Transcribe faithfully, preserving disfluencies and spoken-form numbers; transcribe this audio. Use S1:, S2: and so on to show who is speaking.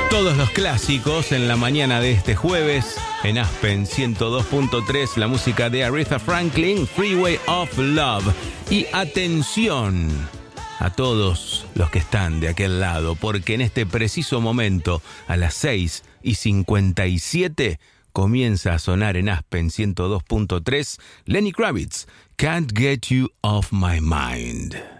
S1: Todos los clásicos en la mañana de este jueves en Aspen ciento dos punto tres, la música de Aretha Franklin, Freeway of Love. Y atención a todos los que están de aquel lado, porque en este preciso momento, a las seis y cincuenta y siete, comienza a sonar en Aspen ciento dos punto tres Lenny Kravitz, Can't Get You Off My Mind.